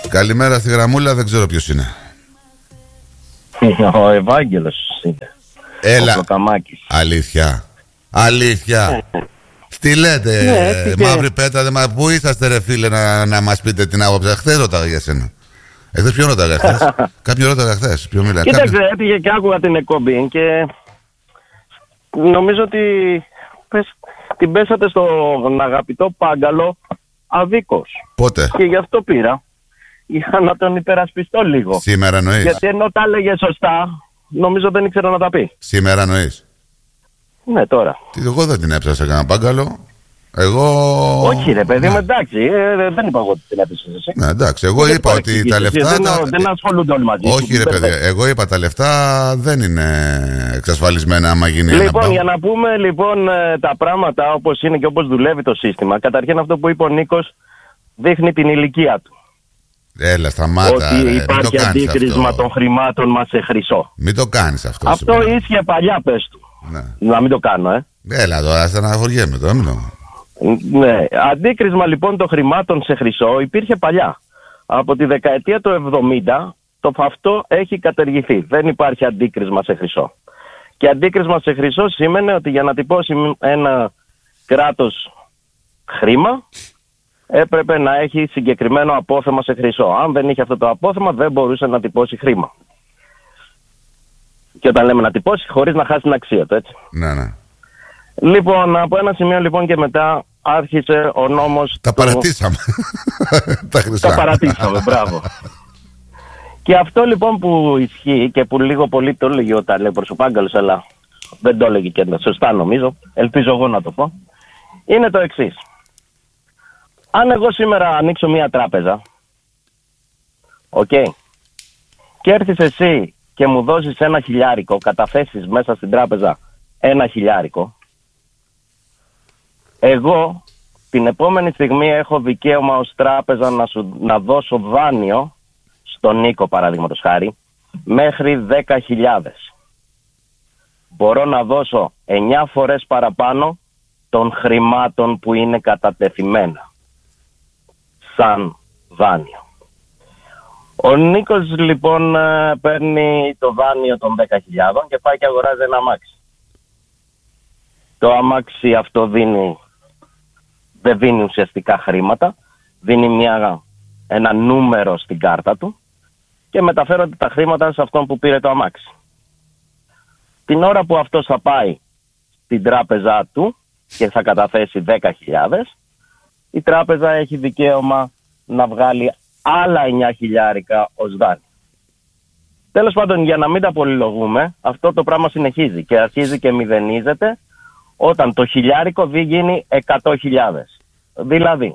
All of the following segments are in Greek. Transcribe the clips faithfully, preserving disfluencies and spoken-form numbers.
Καλημέρα στη γραμμούλα, δεν ξέρω ποιος είναι. Ο Ευάγγελος είναι. Έλα. Ο Πλοκαμάκης. Αλήθεια. Αλήθεια. Τι λέτε, ναι, μαύρη πέτα, δε, μα, πού είσαστε ρε φίλε να, να μας πείτε την άποψη. Χθες ρώταγα για σένα. Εχθές ποιον ρώταγα χθες. Κάποιον ρώταγα χθες. Κοίταξε, Κάποιο... έτυχε και άκουγα την εκπομπή και νομίζω ότι πες, την πέσατε στον αγαπητό Πάγκαλο αδίκως. Πότε? Και γι' αυτό πήρα. Για να τον υπερασπιστώ λίγο. Σήμερα εννοείς? Γιατί ενώ τα έλεγε σωστά, νομίζω δεν ήξερα να τα πει. Σήμερα εννοείς? Ναι, τώρα. Τι, εγώ δεν την έψασα κανένα Πάγκαλο. Εγώ... Όχι ρε παιδί μου, ναι. εντάξει, ε, δεν είπα εγώ ότι την έπαιξες εσύ. Ναι, εντάξει, εγώ δεν είπα ότι τα λεφτά... Δεν, τα... δεν ασχολούνται όλοι μαζί. Όχι ρε παιδιά, εγώ είπα τα λεφτά δεν είναι εξασφαλισμένα άμα γίνει ένα. Λοιπόν, για να πούμε λοιπόν τα πράγματα όπως είναι και όπως δουλεύει το σύστημα. Καταρχήν αυτό που είπε ο Νίκος δείχνει την ηλικία του. Έλα, σταμάτα. Ότι ρε, υπάρχει αντίκρισμα των χρημάτων μας σε χρυσό. Μην το κάνεις αυτό. Αυτό σήμερα. Ίσχυε παλιά, πες του. Ναι. Να μην το κάνω, ε. Έλα τώρα, στεναχωριέμαι τώρα, μην το... Ναι, αντίκρισμα λοιπόν των χρημάτων σε χρυσό υπήρχε παλιά. Από τη δεκαετία του εβδομήντα το αυτό έχει καταργηθεί. Δεν υπάρχει αντίκρισμα σε χρυσό. Και αντίκρισμα σε χρυσό σήμαινε ότι για να τυπώσει ένα κράτος χρήμα έπρεπε να έχει συγκεκριμένο απόθεμα σε χρυσό. Αν δεν είχε αυτό το απόθεμα δεν μπορούσε να τυπώσει χρήμα. Και όταν λέμε να τυπώσει, χωρίς να χάσει την αξία του, έτσι. Ναι, ναι. Λοιπόν, από ένα σημείο λοιπόν και μετά άρχισε ο νόμος... Τα του... παρατήσαμε. Τα χρυσά. Τα παρατήσαμε, μπράβο. Και αυτό λοιπόν που ισχύει και που λίγο πολύ το έλεγε όταν λέει προς ο Πάγκαλος, αλλά δεν το έλεγε και σωστά νομίζω, ελπίζω εγώ να το πω, είναι το εξής. Αν εγώ σήμερα ανοίξω μια τράπεζα, οκ, okay, και έρθεις εσύ και μου δώσεις ένα χιλιάρικο, καταθέσεις μέσα στην τράπεζα ένα χιλιάρικο, εγώ την επόμενη στιγμή έχω δικαίωμα ως τράπεζα να, σου, να δώσω δάνειο στον Νίκο παραδείγματος χάρη μέχρι δέκα χιλιάδες. Μπορώ να δώσω εννιά φορές παραπάνω των χρημάτων που είναι κατατεθειμένα σαν δάνειο. Ο Νίκος λοιπόν παίρνει το δάνειο των δέκα χιλιάδων και πάει και αγοράζει ένα αμάξι. Το αμάξι αυτό δίνει, δεν δίνει ουσιαστικά χρήματα, δίνει μια, ένα νούμερο στην κάρτα του και μεταφέρονται τα χρήματα σε αυτόν που πήρε το αμάξι. Την ώρα που αυτός θα πάει στην τράπεζά του και θα καταθέσει δέκα χιλιάδες, η τράπεζα έχει δικαίωμα να βγάλει άλλα εννιά χιλιάρικα ως δάνειο. Τέλος πάντων, για να μην τα πολυλογούμε, αυτό το πράγμα συνεχίζει και αρχίζει και μηδενίζεται όταν το χιλιάρικο δι γίνει εκατό χιλιάδες. Δηλαδή,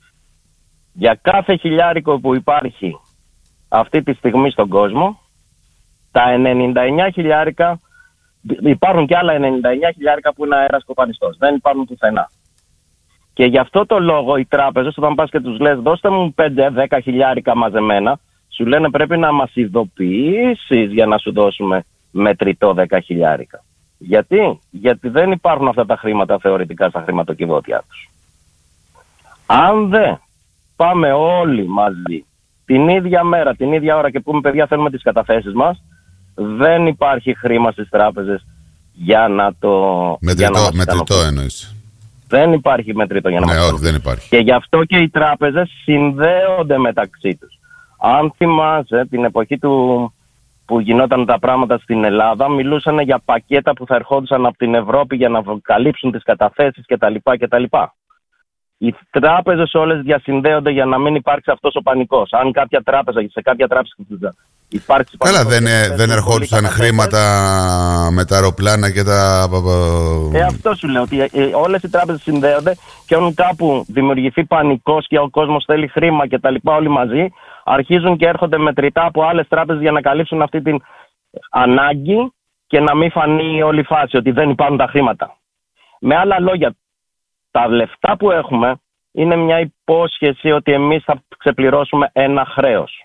για κάθε χιλιάρικο που υπάρχει αυτή τη στιγμή στον κόσμο, τα ενενήντα εννιά χιλιάρικα, υπάρχουν και άλλα ενενήντα εννιά χιλιάρικα που είναι αέρας κοπανιστός. Δεν υπάρχουν πουθενά. Και γι' αυτό το λόγο οι τράπεζες, όταν πας και τους λες δώστε μου πέντε δέκα χιλιάρικα μαζεμένα, σου λένε πρέπει να μας ειδοποιήσεις για να σου δώσουμε μετρητό δέκα χιλιάρικα. Γιατί? Γιατί δεν υπάρχουν αυτά τα χρήματα θεωρητικά στα χρηματοκιβώτια τους. Αν δεν πάμε όλοι μαζί την ίδια μέρα, την ίδια ώρα και πούμε παιδιά θέλουμε τις καταθέσεις μας, δεν υπάρχει χρήμα στις τράπεζες για να το... Μετρητό, για να μετρητό εννοείς. Δεν υπάρχει μετρητό για να ναι, μας όχι, δεν υπάρχει. Και γι' αυτό και οι τράπεζες συνδέονται μεταξύ τους. Αν θυμάσαι την εποχή του που γινόταν τα πράγματα στην Ελλάδα, μιλούσαν για πακέτα που θα ερχόντουσαν από την Ευρώπη για να καλύψουν τις καταθέσεις κτλ. κτλ. Οι τράπεζες όλες διασυνδέονται για να μην υπάρξει αυτός ο πανικός. Αν κάποια τράπεζα, σε κάποια τράπεζα υπάρξει Καλά, δεν, ε, δεν ερχόντουσαν χρήματα με τα αεροπλάνα και τα... Ε, αυτό σου λέω, ότι ε, όλες οι τράπεζες συνδέονται και όταν κάπου δημιουργηθεί πανικός και ο κόσμος θέλει χρήμα και τα λοιπά όλοι μαζί, αρχίζουν και έρχονται μετρητά από άλλες τράπεζες για να καλύψουν αυτή την ανάγκη και να μην φανεί όλη η φάση ότι δεν υπάρχουν τα χρήματα. Με άλλα λόγια, τα λεφτά που έχουμε είναι μια υπόσχεση ότι εμείς θα ξεπληρώσουμε ένα χρέος.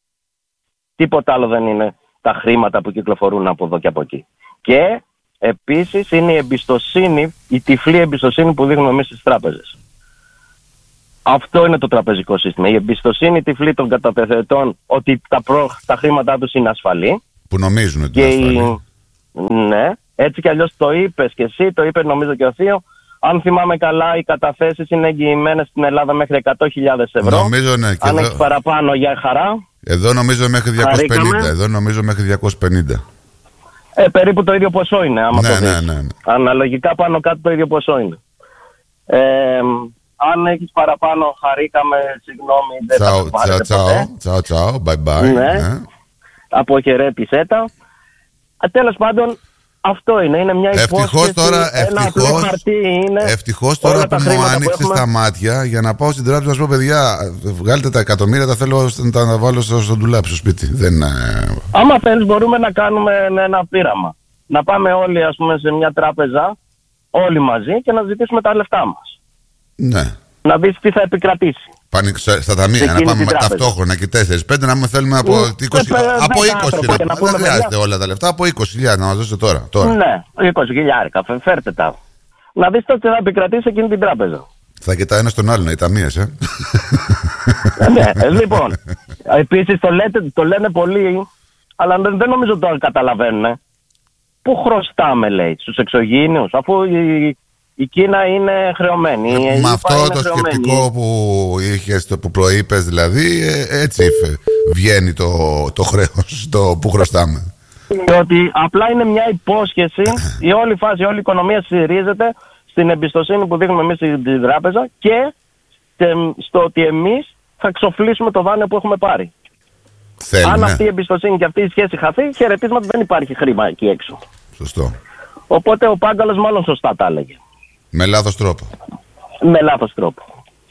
Τίποτα άλλο δεν είναι τα χρήματα που κυκλοφορούν από εδώ και από εκεί. Και επίσης είναι η εμπιστοσύνη, η τυφλή εμπιστοσύνη που δείχνουμε εμείς στις τράπεζες. Αυτό είναι το τραπεζικό σύστημα. Η εμπιστοσύνη τυφλή των καταθετών ότι τα, προ, τα χρήματά τους είναι ασφαλή. Που νομίζουν ότι είναι ασφαλή. Η... Ναι, έτσι κι αλλιώς το είπες και εσύ, το είπε νομίζω και ο Θείο. Αν θυμάμαι καλά, οι καταθέσεις είναι εγγυημένες στην Ελλάδα μέχρι εκατό χιλιάδες ευρώ. Νομίζω, ναι. Αν εδώ... έχει παραπάνω, για χαρά. Εδώ νομίζω μέχρι διακόσιες πενήντα. Χαρήκαμε. Εδώ νομίζω μέχρι διακόσιες πενήντα. Ε, περίπου το ίδιο ποσό είναι, άμα Ναι, το δεις. ναι, ναι, ναι. Αναλογικά πάνω κάτω το ίδιο ποσό είναι. Ε, αν έχεις παραπάνω, χαρήκαμε, συγγνώμη, δεν θα Τσαου, το πάρετε τσαου, ποτέ. τσαου, τσαου, bye bye. Ναι. Ναι. Αποχαιρέτησέ τα. Α, τέλος πάντων, αυτό είναι. Είναι μια υπόσχεση. Ευτυχώς τώρα, ένα απλό ευτυχώς, χαρτί είναι. ευτυχώς τώρα όλα που τα μου χρήματα που άνοιξες έχουμε. τα μάτια για να πάω στην τράπεζα να σου πω, παιδιά, βγάλτε τα εκατομμύρια, τα θέλω να τα βάλω στο, στο ντουλάπι, στο σπίτι. Δεν, ε... Άμα θέλεις μπορούμε να κάνουμε ένα πείραμα. Να πάμε όλοι, ας πούμε, σε μια τράπεζα, όλοι μαζί, και να ζητήσουμε τα λεφτά μας. Ναι. Να δεις τι θα επικρατήσει. Πάνε στα ταμεία, να πάμε ταυτόχρονα και τέσσερις πέντε, να μην θέλουμε από είκοσι. Από είκοσι, να πούμε. Δεν χρειάζεται όλα τα λεφτά, από είκοσι χιλιάδες να μας δώσετε τώρα, τώρα. Ναι, είκοσι χιλιάρικα, φέρτε τα. Να δεις τότε θα επικρατήσει εκείνη την τράπεζα. Θα κοιτάει ένα τον άλλον, οι ταμείες, ε. Ναι, λοιπόν. Επίσης το, το λένε πολλοί, αλλά δεν, δεν νομίζω το καταλαβαίνουν. Πού χρωστάμε, λέει, στους εξωγήινους, αφού η, η Κίνα είναι χρεωμένη. Με αυτό το σκεπτικό που είχες, το που προείπες δηλαδή, έτσι βγαίνει το, το χρέος, το που χρωστάμε. Ότι απλά είναι μια υπόσχεση, η όλη φάση, η όλη η οικονομία στηρίζεται στην εμπιστοσύνη που δείχνουμε εμείς στην τράπεζα και στο ότι εμείς θα εξοφλήσουμε το δάνειο που έχουμε πάρει. Θέλει, Αν ναι. αυτή η εμπιστοσύνη και αυτή η σχέση χαθεί, χαιρετίσματα, δεν υπάρχει χρήμα εκεί έξω. Σωστό. Οπότε ο Πάγκαλος μάλλον σωστά τα έλεγε. Με λάθος τρόπο. Με λάθος τρόπο.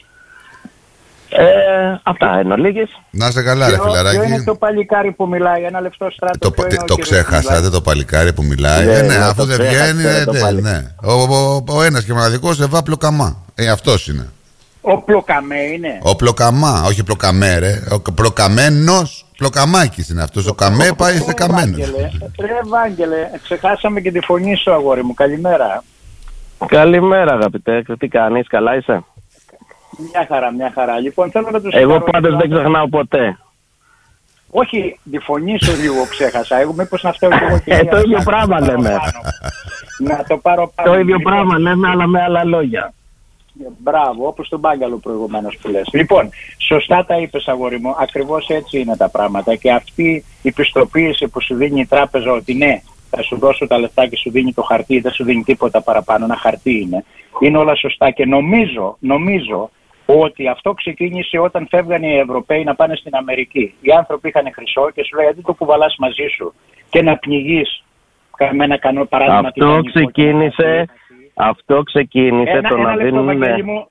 Ε, αυτά εν ολίγης. Να είσαι καλά, ρε φιλαράκι. Ποιο είναι το παλικάρι που μιλάει, ένα λεπτό στράτο. Το, το, το ξέχασατε το παλικάρι που μιλάει. Ναι, ε, ναι, ναι, αφού δεν βγαίνει. ξέχασε, Ναι, ναι, ναι. Ο, ο, ο ένας και μοναδικός Εβά Πλοκαμά. Ε, αυτός είναι. Ο Πλοκαμέ είναι. Ο Πλοκαμά, όχι Πλοκαμέ, ρε. Ο Πλοκαμένος Πλοκαμάκης είναι αυτός. Ο Καμέ πάει σε καμένο. Ρε Ευάγγελε, ξεχάσαμε και τη φωνή σου, αγόρι μου. Καλημέρα. Καλημέρα, αγαπητέ. Τι κάνεις, καλά είσαι? Μια χαρά, μια χαρά. Λοιπόν, θέλω να τους Εγώ πάντως δεν ξεχνάω ποτέ. Όχι, τη φωνή σου λίγο ξέχασα. Εγώ μήπως να φταίω και εγώ και ε, το ίδιο πράγμα λέμε. Να το πάρω πάνω. Το ίδιο πράγμα λέμε, αλλά με άλλα λόγια. Μπράβο, όπως τον Μπάγκαλο προηγουμένως που λες. Λοιπόν, σωστά τα είπες, αγόρι μου. Ακριβώς έτσι είναι τα πράγματα. Και αυτή η πιστοποίηση που σου δίνει η τράπεζα ότι ναι, θα σου δώσω τα λεφτά και σου δίνει το χαρτί, δεν σου δίνει τίποτα παραπάνω, ένα χαρτί είναι. Είναι όλα σωστά και νομίζω, νομίζω ότι αυτό ξεκίνησε όταν φεύγανε οι Ευρωπαίοι να πάνε στην Αμερική. Οι άνθρωποι είχαν χρυσό και σου λέει γιατί το κουβαλάς μαζί σου και να πνιγείς με ένα κανό παράδειγμα. Αυτό ξεκίνησε, αυτό ξεκίνησε ένα, το ένα να λεπτό, δίνουν...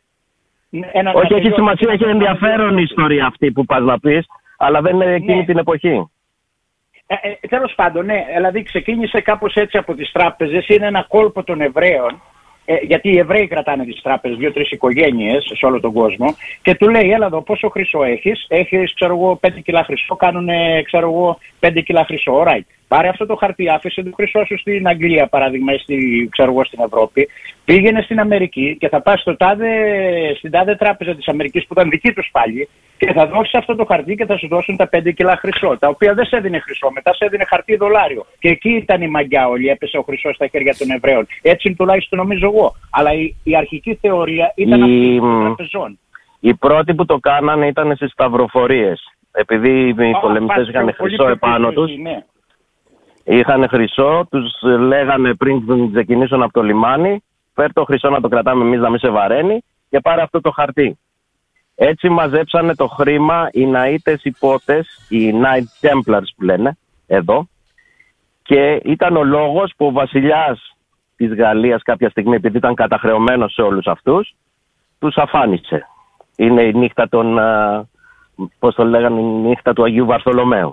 Ένα, όχι, έχει σημασία, έχει ενδιαφέρον η ιστορία αυτή που πας να πεις, αλλά δεν είναι εκείνη ναι. την εποχή. Ε, ε, τέλος πάντων, ναι, δηλαδή ξεκίνησε κάπως έτσι από τις τράπεζες, είναι ένα κόλπο των Εβραίων, ε, γιατί οι Εβραίοι κρατάνε τις τράπεζες, δύο-τρεις οικογένειες σε όλο τον κόσμο, και του λέει, έλα εδώ, πόσο χρυσό έχεις, έχεις, ξέρω εγώ, πέντε κιλά χρυσό, κάνουν, ξέρω εγώ, πέντε κιλά χρυσό, right. Πάρε αυτό το χαρτί, άφησε το χρυσό σου στην Αγγλία, παράδειγμα, ή στη, ξέρω εγώ, στην Ευρώπη, πήγαινε στην Αμερική και θα πας στο τάδε, στην τάδε τράπεζα της Αμερικής που ήταν δική τους πάλι και θα δώσεις αυτό το χαρτί και θα σου δώσουν τα πέντε κιλά χρυσό, τα οποία δεν σε έδινε χρυσό, μετά σε έδινε χαρτί δολάριο. Και εκεί ήταν η μαγιά όλη, έπεσε ο χρυσός στα χέρια των Εβραίων. Έτσι τουλάχιστον νομίζω εγώ. Αλλά η, η αρχική θεωρία ήταν η... αυτή των τραπεζών. Οι πρώτοι που το κάνανε ήταν στις σταυροφορίες. Επειδή οι oh, πολεμιστές είχαν χρυσό επάνω τους. Ναι. Είχαν χρυσό, τους λέγανε πριν ξεκινήσουν από το λιμάνι, φέρ το χρυσό να το κρατάμε εμείς να μην σε βαραίνει και πάρε αυτό το χαρτί. Έτσι μαζέψανε το χρήμα οι Ναΐτες υπότες, οι Knight Templars που λένε εδώ, και ήταν ο λόγος που ο βασιλιάς της Γαλλίας κάποια στιγμή, επειδή ήταν καταχρεωμένος σε όλους αυτούς, τους αφάνισε. Είναι η νύχτα των, πώς το λέγανε, η νύχτα του Αγίου Βαρθολομαίου.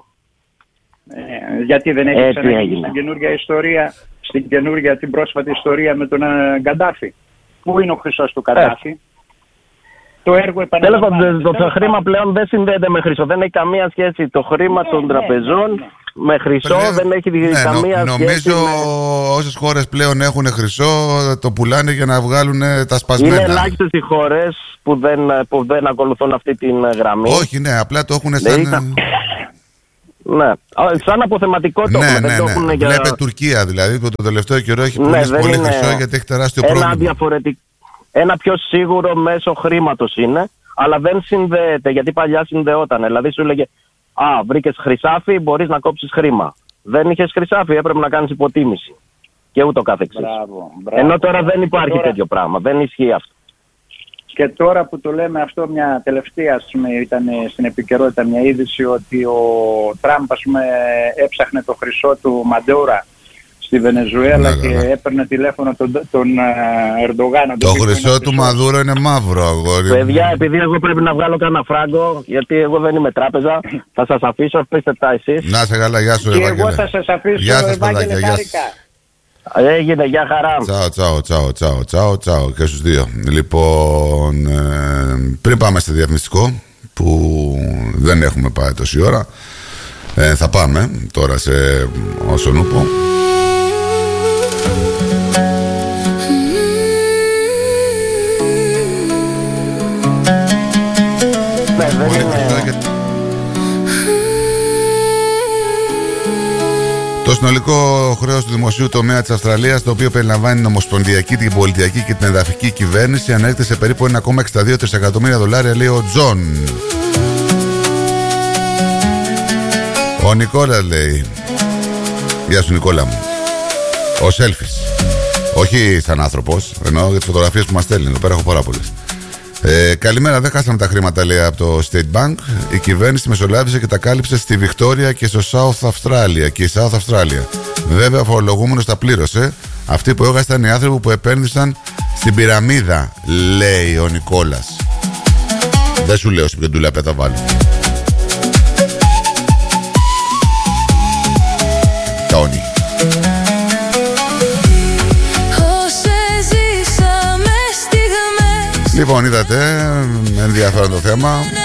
Ε, γιατί δεν έχει ξαναγίνει στην καινούργια ιστορία, στην καινούργια την πρόσφατη ιστορία με τον Γκαντάφη? Πού είναι ο χρυσός του Γκαντάφη? Ε. Το έργο επαναλαμβάνεται. Το, το, το χρήμα πλέον δεν συνδέεται με χρυσό, δεν έχει καμία σχέση το χρήμα ναι, των ναι, τραπεζών ναι, ναι. με χρυσό πλέον, δεν έχει ναι, καμία νο, σχέση. Νομίζω με... όσες χώρες πλέον έχουν χρυσό το πουλάνε για να βγάλουν τα σπασμένα. Είναι ελάχιστες οι χώρες που δεν, που δεν ακολουθούν αυτή την γραμμή. Όχι, ναι, απλά το έχουν σαν... Ήταν... Ναι, σαν αποθεματικό το ναι, έχουν. Ναι, δεν το ναι. έχουν για... Βλέπε Τουρκία δηλαδή που το τελευταίο καιρό έχει ναι, πουλήσει πολύ είναι... χρυσό γιατί έχει τεράστιο ένα πρόβλημα. Διαφορετικ... Ένα πιο σίγουρο μέσο χρήματος είναι, αλλά δεν συνδέεται γιατί παλιά συνδεόταν. Δηλαδή σου έλεγε α, βρήκες χρυσάφι, μπορείς να κόψεις χρήμα. Δεν είχες χρυσάφι, έπρεπε να κάνεις υποτίμηση. Και ούτω καθεξής. Μπράβο, μπράβο. Ενώ τώρα δεν υπάρχει τώρα... τέτοιο πράγμα, δεν ισχύει αυτό. Και τώρα που το λέμε αυτό, μια τελευταία, ας πούμε, ήταν στην επικαιρότητα μια είδηση ότι ο Τραμπ, ας πούμε, έψαχνε το χρυσό του Μαντούρα στη Βενεζουέλα ναι, και ναι. έπαιρνε τηλέφωνο τον, τον Ερντογάν. Το χρυσό του Μαδούρο είναι μαύρο, αγόρι. Παιδιά, επειδή εγώ πρέπει να βγάλω κανένα φράγκο, γιατί εγώ δεν είμαι τράπεζα, θα σας αφήσω, πείστε τα εσείς. Να σε καλά, γεια σου, και Ευάγγελε. Και εγώ θα σας αφήσω, γεια σας, Ευάγγελε, χάρηκα. Έγινε, γεια χαρά. Τσάω, τσάω, τσάω, τσάω, τσάω, τσάω και στους δύο. Λοιπόν, ε, πριν πάμε στο διαφημιστικό, που δεν έχουμε πάει τόση ώρα, ε, θα πάμε τώρα σε όσον ούπο. Το συνολικό χρέος του δημοσίου τομέα της Αυστραλίας, το οποίο περιλαμβάνει την ομοσπονδιακή, την πολιτιακή και την εδαφική κυβέρνηση, ανέρχεται σε περίπου ένα κόμμα εξήντα δύο τρισεκατομμύρια δολάρια, λέει ο Τζον. Ο Νικόλας λέει. Γεια σου Νικόλα μου. Ο Σέλφης. Όχι σαν άνθρωπος, εννοώ για τις φωτογραφίες που μας στέλνει. Εδώ πέρα έχω πάρα πολλές. Ε, καλημέρα, δεν χάσαμε τα χρήματα, λέει, από το State Bank. Η κυβέρνηση μεσολάβησε και τα κάλυψε στη Βικτόρια και στο South Australia. Και η South Australia. Βέβαια, ο φορολογούμενος τα πλήρωσε. Αυτοί που έχασαν οι άνθρωποι που επένδυσαν στην πυραμίδα, λέει ο Νικόλας. Δεν σου λέω σε ποιον τουλάπια τα βάλω. Τόνι. Λοιπόν, είδατε, ενδιαφέρον το θέμα.